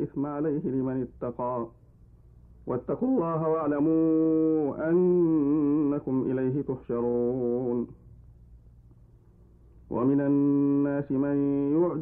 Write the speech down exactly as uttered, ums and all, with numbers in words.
فلا إثم عليه لمن اتقى واتقوا الله واعلموا أنكم إليه تحشرون ومن الناس من يعجب